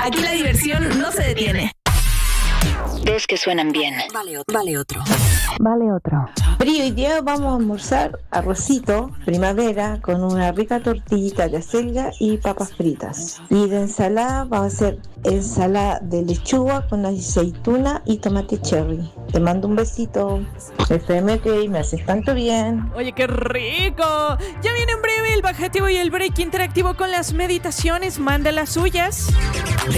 Aquí la diversión no se detiene. Dos que suenan bien. Vale otro. Pri, hoy día vamos a almorzar arrocito, primavera, con una rica tortillita de acelga y papas fritas. Y de ensalada vamos a hacer ensalada de lechuga con aceituna y tomate cherry. Te mando un besito. FM que me haces tanto bien. Oye, qué rico. Ya viene en breve el bajativo y el break interactivo con las meditaciones. Manda las suyas.